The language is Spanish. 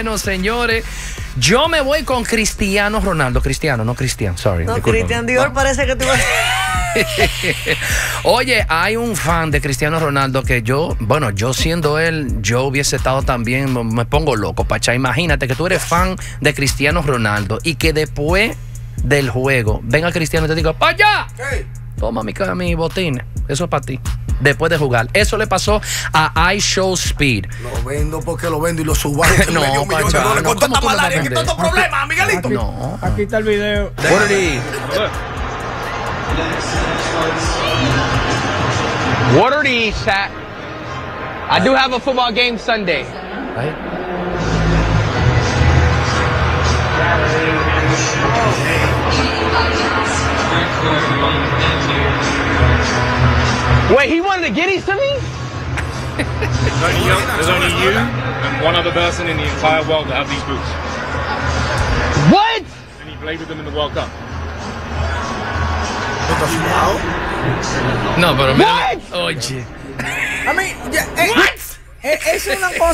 Bueno, señores, yo me voy con Cristiano Ronaldo. Cristiano, no Cristian, sorry. No, Cristian Dior parece que tú vas... Oye, hay un fan de Cristiano Ronaldo que yo siendo él, yo hubiese estado también, me pongo loco, Pacha. Imagínate que tú eres fan de Cristiano Ronaldo y que después del juego venga Cristiano y te diga, ¡Pacha! Hey. Toma mi botín, eso es para ti. Después de jugar. Eso le pasó a Show Speed. Lo vendo porque lo vendo y lo subo. No, $1 millón de dólares. Con tanta malaria, que tantos problemas, Miguelito. No. Aquí está el video. What are these, chat? I do have a football game Sunday. Right? Wait, he wanted to get these to me? There's only you and one other person in the entire world that have these boots. What? And he played with them in the World Cup. No, pero mira. What? Oye. A mí, es una cosa.